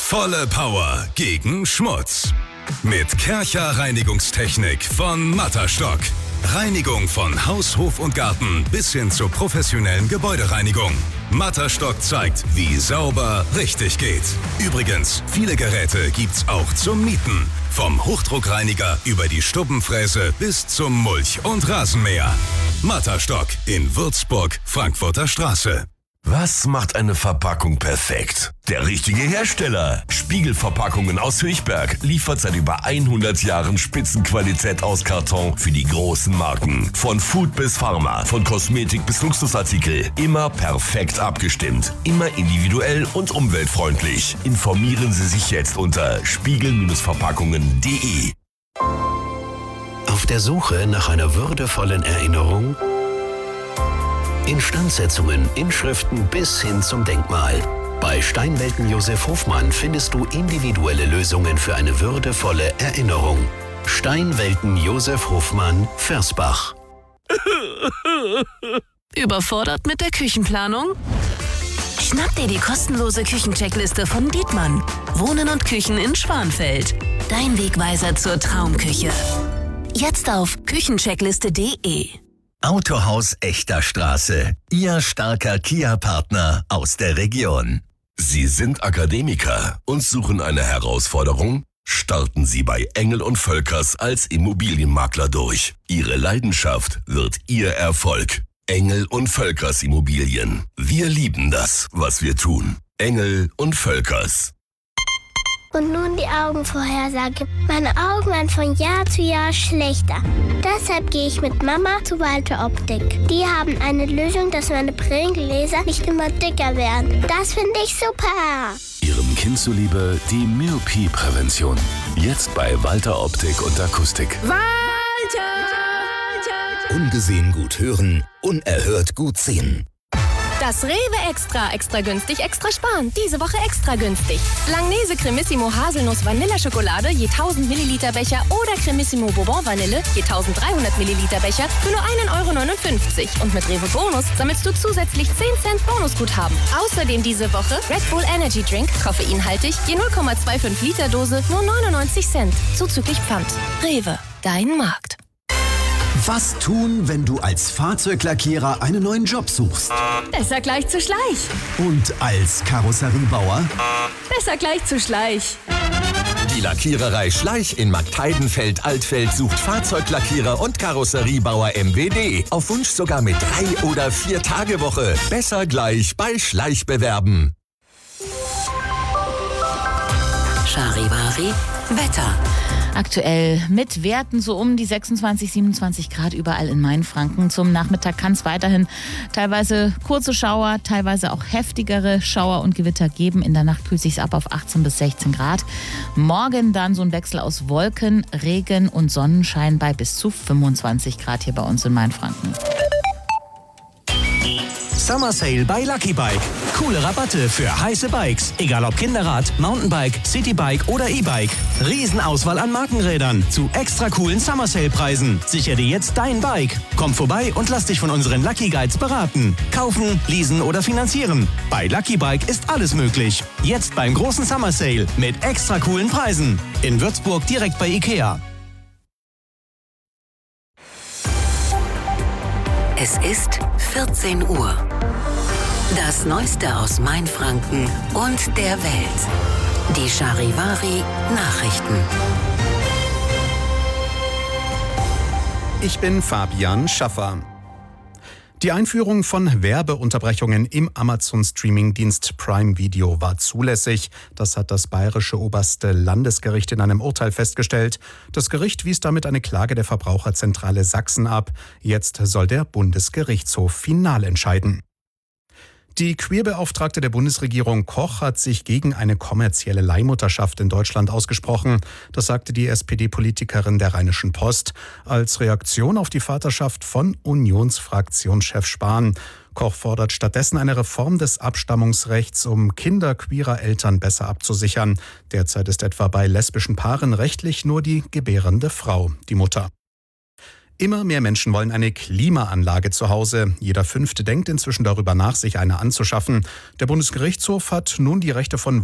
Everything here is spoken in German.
Volle Power gegen Schmutz. Mit Kärcher Reinigungstechnik von Matterstock. Reinigung von Haus, Hof und Garten bis hin zur professionellen Gebäudereinigung. Matterstock zeigt, wie sauber richtig geht. Übrigens, viele Geräte gibt's auch zum Mieten. Vom Hochdruckreiniger über die Stubbenfräse bis zum Mulch- und Rasenmäher. Matterstock in Würzburg, Frankfurter Straße. Was macht eine Verpackung perfekt? Der richtige Hersteller. Spiegelverpackungen aus Höchberg liefert seit über 100 Jahren Spitzenqualität aus Karton für die großen Marken. Von Food bis Pharma, von Kosmetik bis Luxusartikel. Immer perfekt abgestimmt. Immer individuell und umweltfreundlich. Informieren Sie sich jetzt unter spiegel-verpackungen.de. Auf der Suche nach einer würdevollen Erinnerung? Instandsetzungen, Inschriften bis hin zum Denkmal. Bei Steinwelten Josef Hofmann findest du individuelle Lösungen für eine würdevolle Erinnerung. Steinwelten Josef Hofmann, Versbach. Überfordert mit der Küchenplanung? Schnapp dir die kostenlose Küchencheckliste von Dietmann. Wohnen und Küchen in Schwanfeld. Dein Wegweiser zur Traumküche. Jetzt auf küchencheckliste.de. Autohaus Echter Straße. Ihr starker Kia-Partner aus der Region. Sie sind Akademiker und suchen eine Herausforderung? Starten Sie bei Engel & Völkers als Immobilienmakler durch. Ihre Leidenschaft wird Ihr Erfolg. Engel & Völkers Immobilien. Wir lieben das, was wir tun. Engel & Völkers. Und nun die Augenvorhersage. Meine Augen werden von Jahr zu Jahr schlechter. Deshalb gehe ich mit Mama zu Walter Optik. Die haben eine Lösung, dass meine Brillengläser nicht immer dicker werden. Das finde ich super. Ihrem Kind zuliebe die Myopie-Prävention. Jetzt bei Walter Optik und Akustik. Walter! Ungesehen gut hören, unerhört gut sehen. Das Rewe Extra günstig, extra sparen. Diese Woche extra günstig. Langnese Cremissimo Haselnuss Vanilleschokolade je 1000 Milliliter Becher oder Cremissimo Bourbon Vanille je 1300 Milliliter Becher für nur 1,59 €. Und mit Rewe Bonus sammelst du zusätzlich 10 Cent Bonusguthaben. Außerdem diese Woche Red Bull Energy Drink, koffeinhaltig, je 0,25 Liter Dose, nur 99 Cent. Zuzüglich Pfand. Rewe, dein Markt. Was tun, wenn du als Fahrzeuglackierer einen neuen Job suchst? Besser gleich zu Schleich. Und als Karosseriebauer? Besser gleich zu Schleich. Die Lackiererei Schleich in Marktheidenfeld-Altfeld sucht Fahrzeuglackierer und Karosseriebauer MWD. Auf Wunsch sogar mit 3- oder 4-Tage-Woche. Besser gleich bei Schleich bewerben. Charivari Wetter. Aktuell mit Werten so um die 26, 27 Grad überall in Mainfranken. Zum Nachmittag kann es weiterhin teilweise kurze Schauer, teilweise auch heftigere Schauer und Gewitter geben. In der Nacht kühlt es sich ab auf 18 bis 16 Grad. Morgen dann so ein Wechsel aus Wolken, Regen und Sonnenschein bei bis zu 25 Grad hier bei uns in Mainfranken. Summer Sale bei Lucky Bike. Coole Rabatte für heiße Bikes. Egal ob Kinderrad, Mountainbike, Citybike oder E-Bike. Riesenauswahl an Markenrädern zu extra coolen Summer Sale Preisen. Sichere dir jetzt dein Bike. Komm vorbei und lass dich von unseren Lucky Guides beraten. Kaufen, leasen oder finanzieren. Bei Lucky Bike ist alles möglich. Jetzt beim großen Summer Sale mit extra coolen Preisen. In Würzburg direkt bei Ikea. Es ist 14 Uhr. Das Neueste aus Mainfranken und der Welt. Die Charivari Nachrichten. Ich bin Fabian Schaffer. Die Einführung von Werbeunterbrechungen im Amazon-Streaming-Dienst Prime Video war zulässig. Das hat das Bayerische Oberste Landesgericht in einem Urteil festgestellt. Das Gericht wies damit eine Klage der Verbraucherzentrale Sachsen ab. Jetzt soll der Bundesgerichtshof final entscheiden. Die Queerbeauftragte der Bundesregierung Koch hat sich gegen eine kommerzielle Leihmutterschaft in Deutschland ausgesprochen. Das sagte die SPD-Politikerin der Rheinischen Post als Reaktion auf die Vaterschaft von Unionsfraktionschef Spahn. Koch fordert stattdessen eine Reform des Abstammungsrechts, um Kinder queerer Eltern besser abzusichern. Derzeit ist etwa bei lesbischen Paaren rechtlich nur die gebärende Frau die Mutter. Immer mehr Menschen wollen eine Klimaanlage zu Hause. Jeder Fünfte denkt inzwischen darüber nach, sich eine anzuschaffen. Der Bundesgerichtshof hat nun die Rechte von